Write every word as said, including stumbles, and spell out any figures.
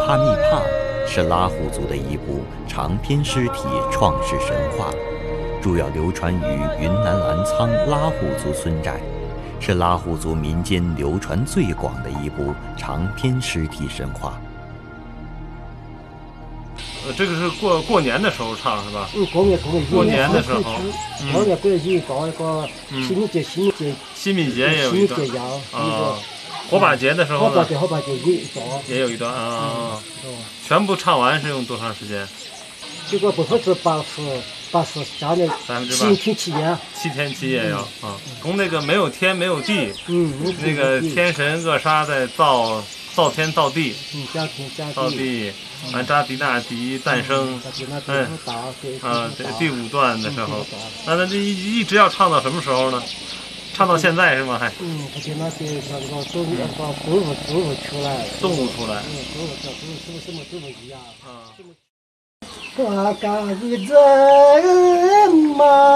帕密帕是拉祜族的一部长篇诗体创世神话，主要流传于云南澜沧拉祜族村寨，是拉祜族民间流传最广的一部长篇诗体神话。 呃，这个是过过年的时候唱是吧？ 嗯，过年过年过年的时候， 过年过年搞一个清明节，清明节， 清明节也有一段啊。火把节的时候呢？ 火把节，火把节也一段， 也有一段啊。全部唱完是用多长时间？ 这个百分之八十，八十加的七天七夜， 七天七夜呀啊！从那个没有天没有地， 嗯， 那个天神厄沙在造造天造地， 嗯，造天造地， 造地，完扎迪纳迪诞生，嗯啊，这第五段的时候，那那这一一直要唱到什么时候呢？唱到现在是吗？还嗯，而且那些那个动物、那个动物、动物出来， 动物出来， 嗯，动物这动物什么什么动物一样啊。我家的人马。